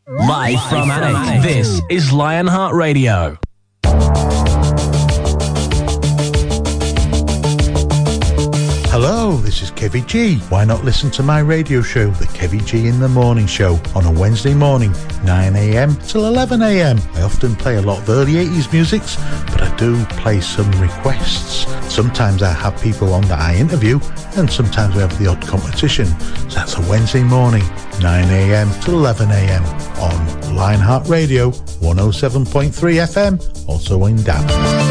Live from Alnwick, this is Lionheart Radio. Hello, this is Kevy G. Why not listen to my radio show, The Kevy G in the Morning Show, on a Wednesday morning, 9am till 11am. I often play a lot of early 80s musics, but I do play some requests. Sometimes I have people on that I interview, and sometimes we have the odd competition. So that's a Wednesday morning, 9am till 11am, on Lionheart Radio, 107.3 FM, also in DAB.